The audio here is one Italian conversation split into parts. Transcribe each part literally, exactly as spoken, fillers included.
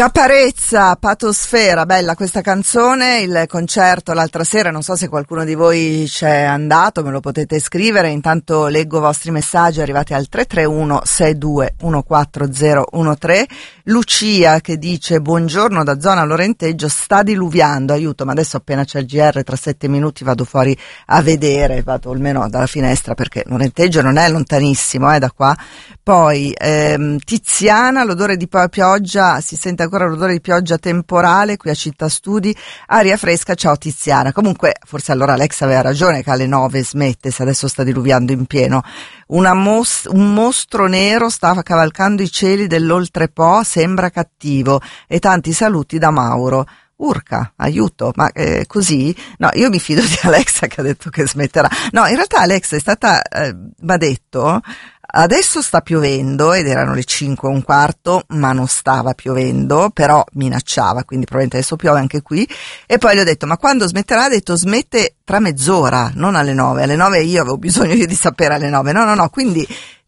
Caparezza, Patosfera, bella questa canzone. Il concerto l'altra sera, non so se qualcuno di voi c'è andato, me lo potete scrivere, intanto leggo i vostri messaggi arrivati al tre tre uno sei due uno quattro zero uno tre. Lucia che dice: buongiorno da zona Lorenteggio, sta diluviando, aiuto, ma adesso appena c'è il G R tra sette minuti vado fuori a vedere, vado almeno dalla finestra perché Lorenteggio non è lontanissimo eh, da qua. Poi ehm, Tiziana, l'odore di pioggia, si sente ancora l'odore di pioggia temporale qui a Città Studi, aria fresca, ciao Tiziana. Comunque forse allora Alex aveva ragione che alle nove smette se adesso sta diluviando in pieno. Una mos- un mostro nero stava cavalcando i cieli dell'Oltrepo, sembra cattivo, e tanti saluti da Mauro. Urca, aiuto, ma eh, così? No, io mi fido di Alexa che ha detto che smetterà. No, in realtà Alexa è stata, eh, m'ha detto, adesso sta piovendo ed erano le cinque e un quarto, ma non stava piovendo, però minacciava, quindi probabilmente adesso piove anche qui. E poi le ho detto, ma quando smetterà? Ha detto, smette tra mezz'ora, non alle nove. Alle nove io avevo bisogno io di sapere alle nove. No, no, no, quindi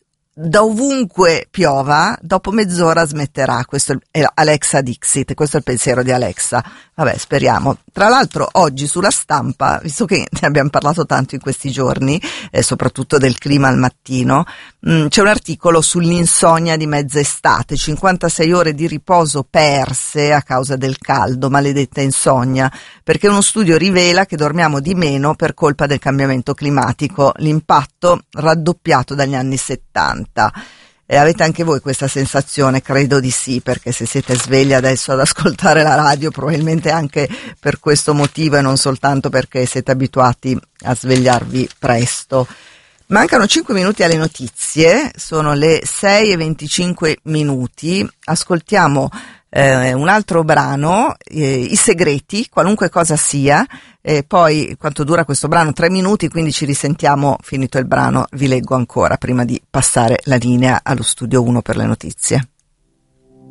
da ovunque piova, dopo mezz'ora smetterà. Questo è Alexa Dixit, questo è il pensiero di Alexa. Vabbè, speriamo. Tra l'altro oggi sulla Stampa, visto che ne abbiamo parlato tanto in questi giorni, eh, soprattutto del clima al mattino, mh, c'è un articolo sull'insonnia di mezz'estate, cinquantasei ore di riposo perse a causa del caldo, maledetta insonnia, perché uno studio rivela che dormiamo di meno per colpa del cambiamento climatico, l'impatto raddoppiato dagli anni settanta. E avete anche voi questa sensazione? Credo di sì, perché se siete svegli adesso ad ascoltare la radio probabilmente anche per questo motivo e non soltanto perché siete abituati a svegliarvi presto. Mancano cinque minuti alle notizie, sono le sei e venticinque minuti, ascoltiamo eh, un altro brano, eh, I Segreti, qualunque cosa sia, e poi quanto dura questo brano? Tre minuti, quindi ci risentiamo finito il brano, vi leggo ancora prima di passare la linea allo studio uno per le notizie.